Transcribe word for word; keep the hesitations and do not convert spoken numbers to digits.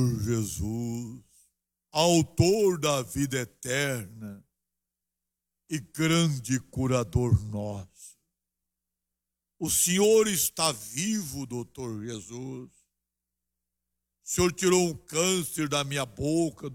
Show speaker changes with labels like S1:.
S1: Jesus, autor da vida eterna e grande curador nosso. O Senhor está vivo, doutor Jesus. O Senhor tirou um câncer da minha boca,